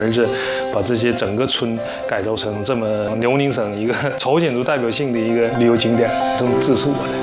而是把这些整个村改造成这么辽宁省一个朝鲜族代表性的一个旅游景点，这是我的。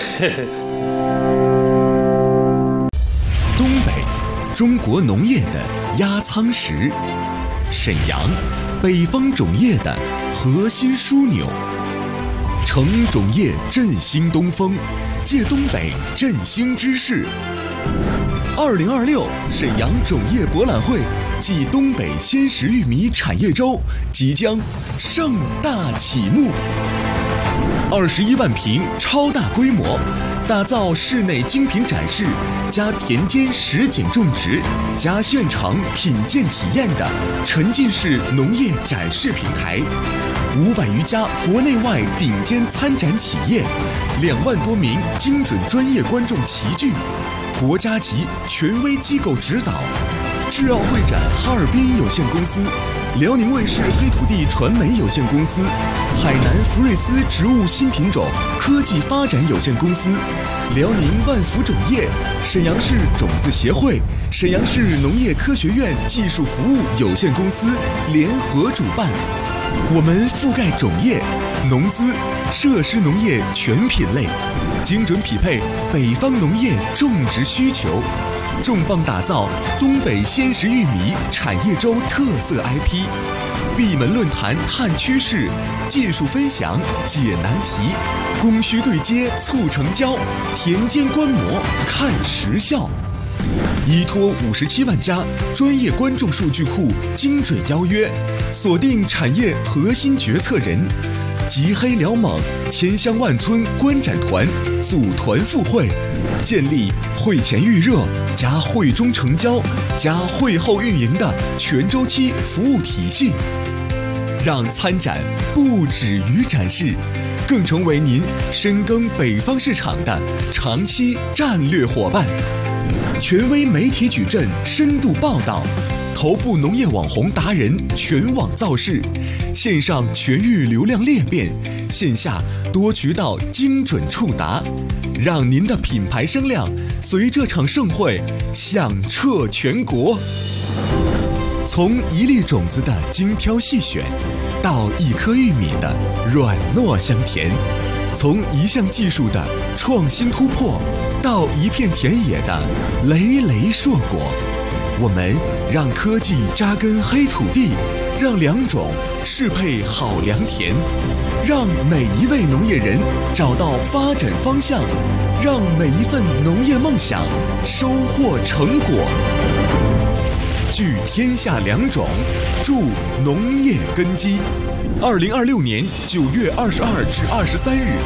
东北，中国农业的压舱石；沈阳，北方种业的核心枢纽。乘种业振兴东风，借东北振兴之势。2026沈阳种业博览会暨东北鲜食玉米产业周即将盛大启幕。21万平超大规模，打造室内精品展示加田间实景种植加现场品鉴体验的沉浸式农业展示平台，500余家国内外顶尖参展企业，2万多名精准专业观众齐聚，国家级权威机构指导，智奥会展哈尔滨有限公司、辽宁卫视黑土地传媒有限公司、海南福瑞斯植物新品种科技发展有限公司、辽宁万福种业、沈阳市种子协会、沈阳市农业科学院技术服务有限公司联合主办。我们覆盖种业、农资、设施农业全品类，精准匹配北方农业种植需求，重磅打造东北鲜食玉米产业周特色 IP， 闭门论坛探趋势，技术分享解难题，供需对接促成交，田间观摩看实效。依托57万家专业观众数据库，精准邀约，锁定产业核心决策人，集黑辽猛千乡万村观展团，组团赴会，建立会前预热加会中成交加会后运营的全周期服务体系，让参展不止于展示，更成为您深耕北方市场的长期战略伙伴。权威媒体矩阵深度报道，头部农业网红达人全网造势，线上全域流量裂变，线下多渠道精准触达，让您的品牌声量随这场盛会响彻全国。从一粒种子的精挑细选，到一颗玉米的软糯香甜，从一项技术的创新突破，到一片田野的累累硕果，我们让科技扎根黑土地，让良种适配好良田，让每一位农业人找到发展方向，让每一份农业梦想收获成果。聚天下良种，助农业根基。2026年9月22至23日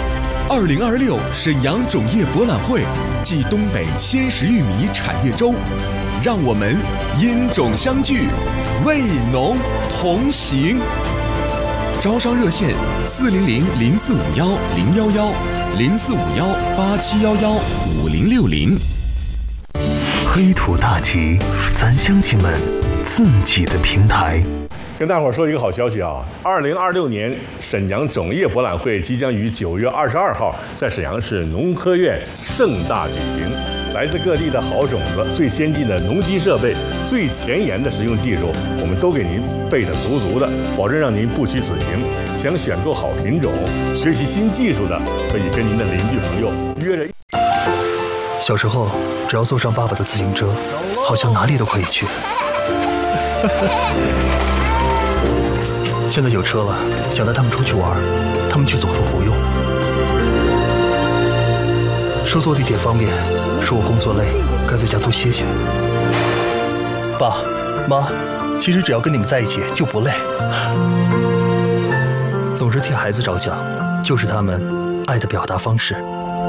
，2026沈阳种业博览会暨东北鲜食玉米产业周，让我们因种相聚，为农同行。招商热线：400-0451-011、0451-8711-5060。 黑土大旗，咱乡亲们自己的平台。 跟大伙儿说一个好消息啊！2026年沈阳种业博览会即将于9月22号在沈阳市农科院盛大举行。来自各地的好种子、最先进的农机设备、最前沿的实用技术，我们都给您备得足足的，保证让您不虚此行。想选购好品种、学习新技术的，可以跟您的邻居朋友约着。 小时候，只要坐上爸爸的自行车，好像哪里都可以去。现在有车了，想带他们出去玩，他们却总说不用。说坐地铁方便，说我工作累，该在家多歇歇。爸妈，其实只要跟你们在一起就不累。总是替孩子着想，就是他们爱的表达方式。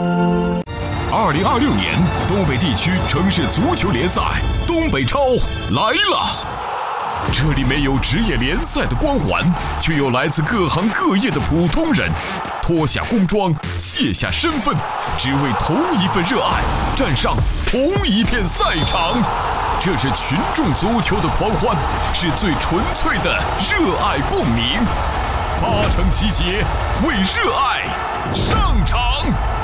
2026年东北地区城市足球联赛东北超来了。这里没有职业联赛的光环，却有来自各行各业的普通人，脱下工装，卸下身份，只为同一份热爱，站上同一片赛场。这是群众足球的狂欢，是最纯粹的热爱共鸣。8城集结，为热爱上场。